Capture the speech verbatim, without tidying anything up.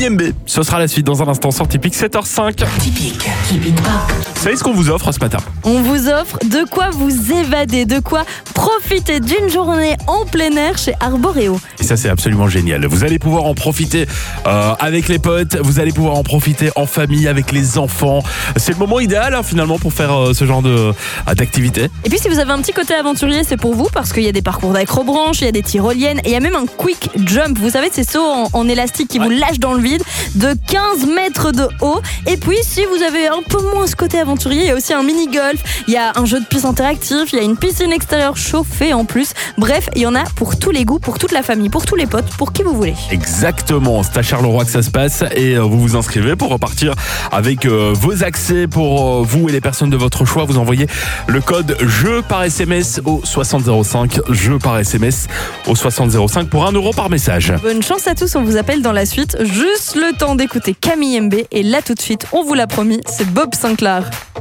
Camille M B, ce sera la suite dans un instant sur Typique sept heures cinq. Typique, keep it pop. Vous savez ce qu'on vous offre ce matin? On vous offre de quoi vous évader, de quoi profiter d'une journée en plein air chez Arboréo. Et ça, c'est absolument génial. Vous allez pouvoir en profiter euh, avec les potes, vous allez pouvoir en profiter en famille, avec les enfants. C'est le moment idéal hein, finalement pour faire euh, ce genre de, euh, d'activité. Et puis si vous avez un petit côté aventurier, c'est pour vous parce qu'il y a des parcours d'acrobranche, il y a des tyroliennes et il y a même un quick jump. Vous savez, ces sauts en, en élastique qui Ouais. vous lâchent dans le vide de quinze mètres de haut. Et puis si vous avez un peu moins ce côté aventurier, il y a aussi un mini-golf, il y a un jeu de piste interactif, il y a une piscine extérieure chauffée en plus. Bref, il y en a pour tous les goûts, pour toute la famille, pour tous les potes, pour qui vous voulez. Exactement, c'est à Charleroi que ça se passe et euh, vous vous inscrivez pour repartir avec euh, vos accès pour euh, vous et les personnes de votre choix. Vous envoyez le code jeu par S M S au soixante zéro cinq, jeu par S M S au soixante zéro cinq pour un euro par message. Bonne chance à tous, on vous appelle dans la suite. Juste le temps d'écouter Camille M B et là tout de suite, on vous l'a promis, c'est Bob Sinclair.